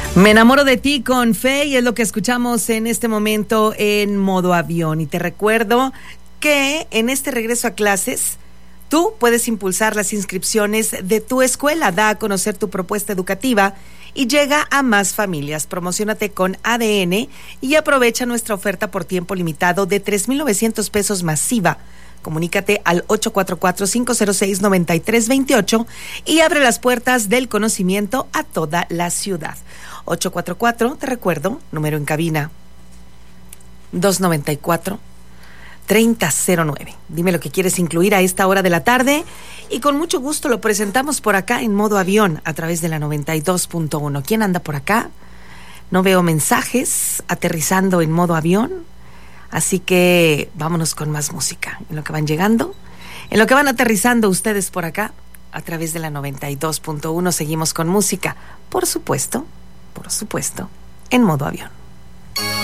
Me enamoro de ti con Fe y es lo que escuchamos en este momento en modo avión. Y te recuerdo que en este regreso a clases tú puedes impulsar las inscripciones de tu escuela. Da a conocer tu propuesta educativa y llega a más familias. Promociónate con ADN y aprovecha nuestra oferta por tiempo limitado de 3,900 pesos masiva. Comunícate al 844-506-9328 y abre las puertas del conocimiento a toda la ciudad. 844, te recuerdo, número en cabina 294-3009. Dime lo que quieres incluir a esta hora de la tarde y con mucho gusto lo presentamos por acá en modo avión a través de la 92.1. ¿Quién anda por acá? No veo mensajes aterrizando en modo avión. Así que vámonos con más música. En lo que van llegando, en lo que van aterrizando ustedes por acá, a través de la 92.1, seguimos con música. Por supuesto, en modo avión.